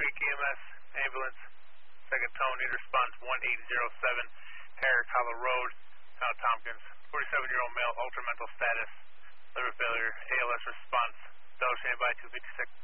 Creek EMS, ambulance, second tone, need response 1807, Herrick Hollow Road, Town of Tompkins, 47-year-old male, ultra mental status, liver failure, ALS response, Bell standby 256.